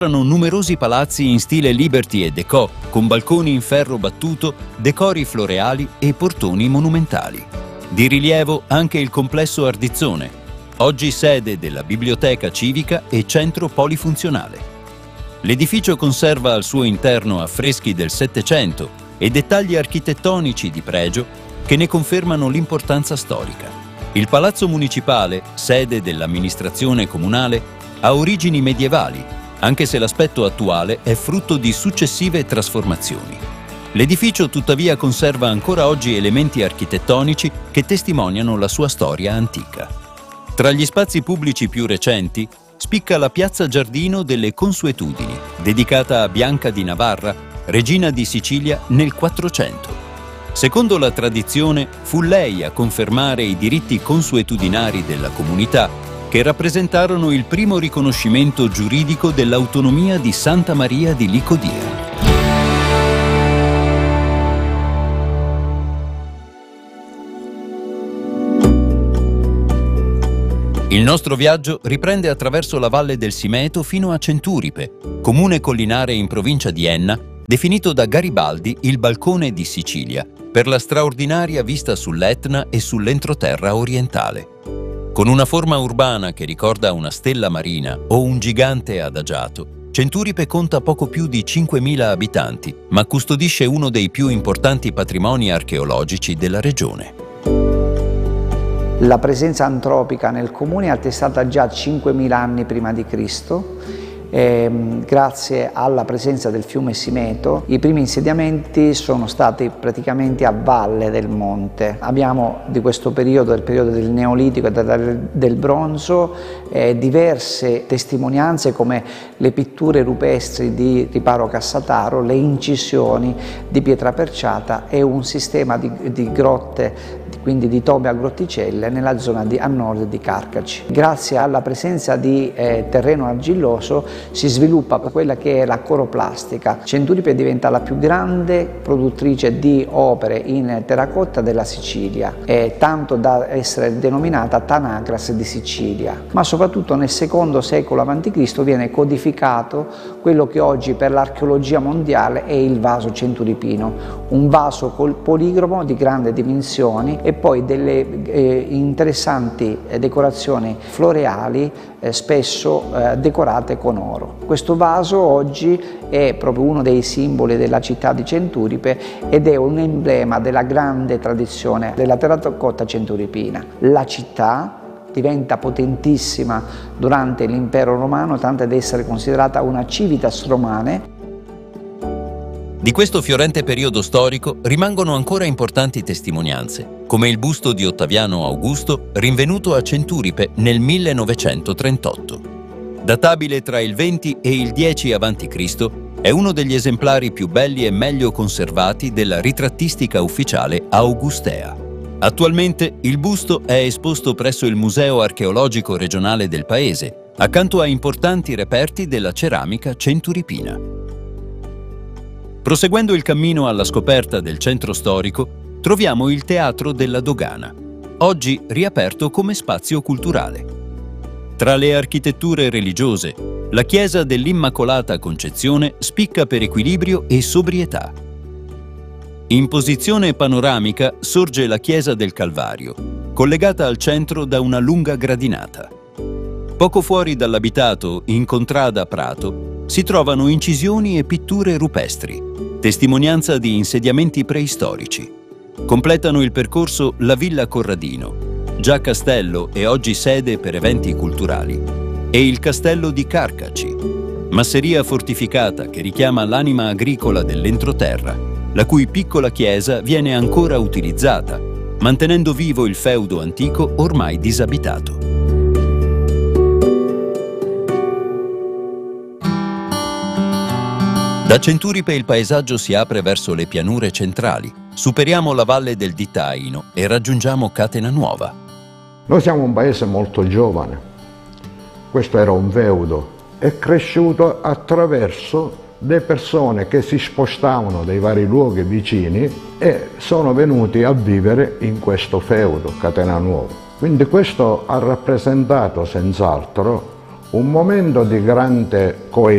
Erano numerosi palazzi in stile Liberty e Déco, con balconi in ferro battuto, decori floreali e portoni monumentali. Di rilievo anche il complesso Ardizzone, oggi sede della biblioteca civica e centro polifunzionale. L'edificio conserva al suo interno affreschi del Settecento e dettagli architettonici di pregio che ne confermano l'importanza storica. Il Palazzo Municipale, sede dell'amministrazione comunale, ha origini medievali, anche se l'aspetto attuale è frutto di successive trasformazioni. L'edificio tuttavia conserva ancora oggi elementi architettonici che testimoniano la sua storia antica. Tra gli spazi pubblici più recenti spicca la Piazza Giardino delle Consuetudini, dedicata a Bianca di Navarra, regina di Sicilia nel 400. Secondo la tradizione, fu lei a confermare i diritti consuetudinari della comunità che rappresentarono il primo riconoscimento giuridico dell'autonomia di Santa Maria di Licodia. Il nostro viaggio riprende attraverso la valle del Simeto fino a Centuripe, comune collinare in provincia di Enna, definito da Garibaldi il balcone di Sicilia, per la straordinaria vista sull'Etna e sull'entroterra orientale. Con una forma urbana che ricorda una stella marina o un gigante adagiato, Centuripe conta poco più di 5.000 abitanti, ma custodisce uno dei più importanti patrimoni archeologici della regione. La presenza antropica nel comune è attestata già 5.000 anni prima di Cristo. Grazie alla presenza del fiume Simeto, i primi insediamenti sono stati praticamente a valle del monte. Abbiamo di questo periodo, il periodo del Neolitico e del Bronzo, diverse testimonianze come le pitture rupestri di Riparo Cassataro, le incisioni di pietra perciata e un sistema di grotte, quindi di tobe a grotticelle nella zona a nord di Carcaci. Grazie alla presenza di terreno argilloso si sviluppa quella che è la coroplastica. Centuripe diventa la più grande produttrice di opere in terracotta della Sicilia, tanto da essere denominata Tanagras di Sicilia. Ma soprattutto nel secondo secolo a.C. viene codificato quello che oggi per l'archeologia mondiale è il vaso centuripino, un vaso policromo di grandi dimensioni e poi delle interessanti decorazioni floreali, spesso decorate con oro. Questo vaso oggi è proprio uno dei simboli della città di Centuripe ed è un emblema della grande tradizione della terracotta centuripina. La città diventa potentissima durante l'impero romano, tanto da essere considerata una civitas romane. Di questo fiorente periodo storico rimangono ancora importanti testimonianze, come il busto di Ottaviano Augusto rinvenuto a Centuripe nel 1938. Databile tra il 20 e il 10 a.C., è uno degli esemplari più belli e meglio conservati della ritrattistica ufficiale augustea. Attualmente il busto è esposto presso il Museo Archeologico Regionale del Paese, accanto a importanti reperti della ceramica centuripina. Proseguendo il cammino alla scoperta del centro storico, troviamo il Teatro della Dogana, oggi riaperto come spazio culturale. Tra le architetture religiose, la chiesa dell'Immacolata Concezione spicca per equilibrio e sobrietà. In posizione panoramica sorge la chiesa del Calvario, collegata al centro da una lunga gradinata. Poco fuori dall'abitato, in contrada Prato, si trovano incisioni e pitture rupestri, testimonianza di insediamenti preistorici. Completano il percorso la Villa Corradino, già castello e oggi sede per eventi culturali, e il castello di Carcaci, masseria fortificata che richiama l'anima agricola dell'entroterra, la cui piccola chiesa viene ancora utilizzata, mantenendo vivo il feudo antico ormai disabitato. Da Centuripe il paesaggio si apre verso le pianure centrali, superiamo la valle del Ditaino e raggiungiamo Catena Nuova. Noi siamo un paese molto giovane, questo era un feudo, è cresciuto attraverso le persone che si spostavano dai vari luoghi vicini e sono venuti a vivere in questo feudo, Catena Nuova. Quindi questo ha rappresentato senz'altro un momento di grande coesione